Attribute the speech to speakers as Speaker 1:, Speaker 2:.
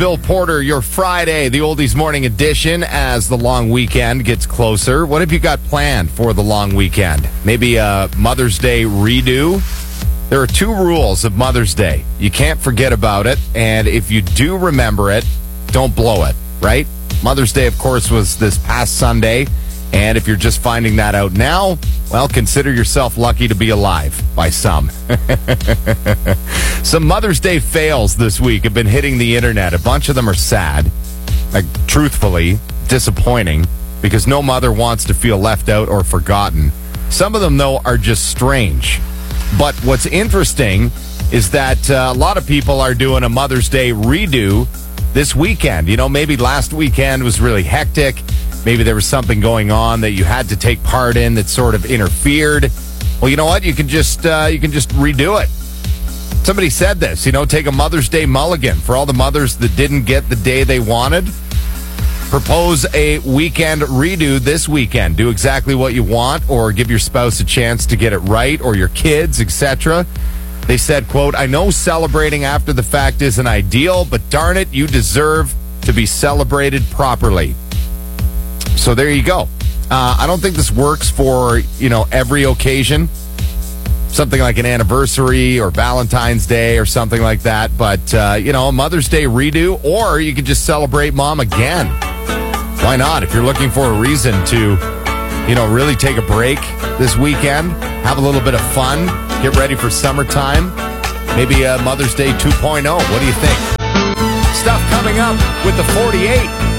Speaker 1: Bill Porter, your Friday, the Oldies Morning Edition, as the long weekend gets closer. What have you got planned for the long weekend? Maybe a Mother's Day redo? There are 2 rules of Mother's Day. You can't forget about it, and if you do remember it, don't blow it, right? Mother's Day, of course, was this past Sunday, and if you're just finding that out now, well, consider yourself lucky to be alive by some. Some Mother's Day fails this week have been hitting the internet. A bunch of them are sad, like truthfully disappointing, because no mother wants to feel left out or forgotten. Some of them, though, are just strange. But what's interesting is that a lot of people are doing a Mother's Day redo this weekend. You know, maybe last weekend was really hectic. Maybe there was something going on that you had to take part in that sort of interfered. Well, you know what? You can just redo it. Somebody said this, take a Mother's Day mulligan for all the mothers that didn't get the day they wanted. Propose a weekend redo this weekend. Do exactly what you want, or give your spouse a chance to get it right, or your kids, etc. They said, quote, "I know celebrating after the fact isn't ideal, but darn it, you deserve to be celebrated properly." So there you go. I don't think this works for, every occasion. Something like an anniversary or Valentine's Day or something like that. But, a Mother's Day redo, or you could just celebrate mom again. Why not? If you're looking for a reason to, really take a break this weekend, have a little bit of fun, get ready for summertime, maybe a Mother's Day 2.0. What do you think? Stuff coming up with the 48.